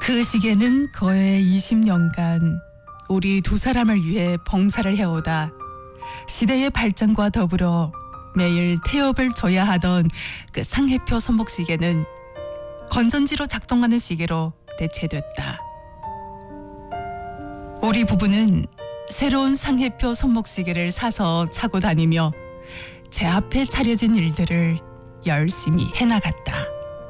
그 시계는 거의 20년간 우리 두 사람을 위해 봉사를 해오다 시대의 발전과 더불어 매일 태엽을 줘야 하던 그 상해표 손목시계는 건전지로 작동하는 시계로 대체됐다. 우리 부부는 새로운 상해표 손목시계를 사서 차고 다니며 제 앞에 차려진 일들을 열심히 해나갔다.